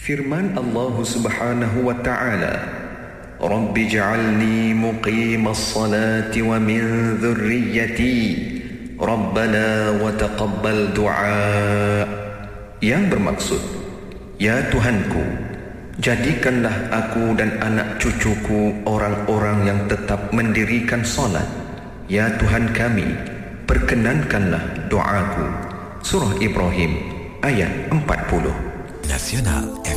Firman Allah Subhanahu wa ta'ala, Rabbi ja'alni muqimas salati wa min dhurriyyati Rabbana wa taqabbal du'a. Yang bermaksud, ya Tuhanku, jadikanlah aku dan anak cucuku orang-orang yang tetap mendirikan solat. Ya Tuhan kami, perkenankanlah doaku. Surah Ibrahim ayat 40. Nasional